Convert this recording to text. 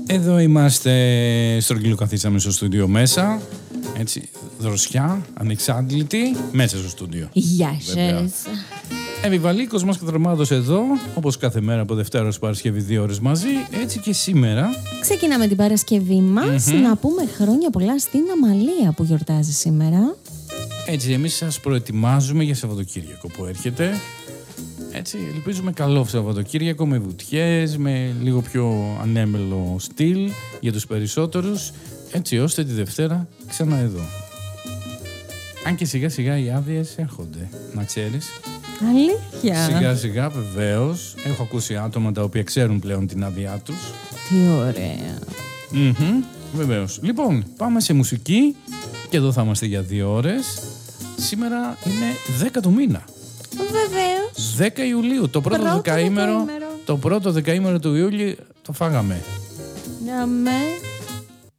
Εδώ είμαστε, στρογγυλοκαθίσαμε στο στούντιο μέσα. Έτσι, δροσιά, ανεξάντλητη, μέσα στο στούντιο. Γεια σας. Επιβαλίκος μας Κατρομάδος εδώ, όπως κάθε μέρα από Δευτέρα ως Παρασκευή 2 ώρες μαζί, έτσι και σήμερα. Ξεκινάμε την Παρασκευή μας, να πούμε χρόνια πολλά στην Αμαλία που γιορτάζει σήμερα. Έτσι, εμείς σας προετοιμάζουμε για Σαββατοκύριακο που έρχεται. Έτσι, ελπίζουμε καλό Σαββατοκύριακο με βουτιές, με λίγο πιο ανέμελο στυλ για τους περισσότερους, έτσι ώστε τη Δευτέρα ξανά εδώ. Αν και σιγά σιγά οι άδειες έρχονται, να ξέρεις. Αλήθεια. Σιγά σιγά βεβαίως. Έχω ακούσει άτομα τα οποία ξέρουν πλέον την άδειά τους. Τι ωραία. Βεβαίως. Λοιπόν, πάμε σε μουσική και εδώ θα είμαστε για 2 ώρες. Σήμερα είναι 10 του μήνα. Βεβαίως. 10 Ιουλίου, το πρώτο δεκαήμερο του Ιούλη το φάγαμε. Ναι.